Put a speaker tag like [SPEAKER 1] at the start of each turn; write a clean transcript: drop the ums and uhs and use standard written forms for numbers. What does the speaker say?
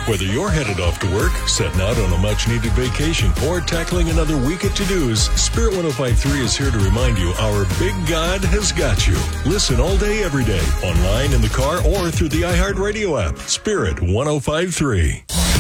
[SPEAKER 1] Whether you're headed off to work, setting out on a much-needed vacation, or tackling another week at to-dos, Spirit 105.3 is here to remind you our big God has got you. Listen all day, every day, online, in the car, or through the iHeartRadio app. Spirit 105.3.